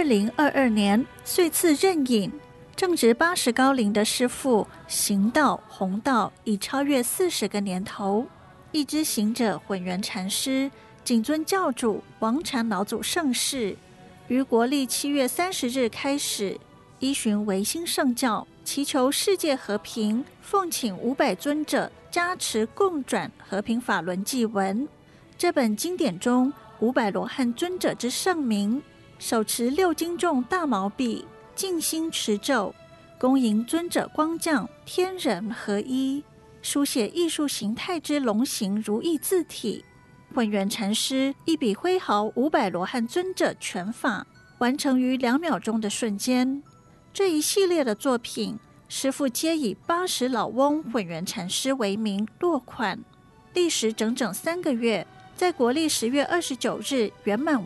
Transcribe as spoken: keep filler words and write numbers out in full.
零二二年岁次任引，正值八十高龄的师父行道弘道已超越四十个年头。一支行者混元禅师谨遵教主王禅老祖圣誓，于国历七月三十日开始，依循维新圣教，祈求世界和平，奉请五百尊者加持共转和平法轮祭文。这本经典中五百罗汉尊者之圣名，手持六斤重大毛笔，静心持咒，恭迎尊者光降，天人合一，书写艺术形态之龙形如意字体。混元禅师一笔挥毫五百罗汉尊者全法，完成于两秒钟的瞬间。这一系列的作品，师父皆以八十老翁混元禅师为名落款，历时整整三个月，在国历十月二十九日圆满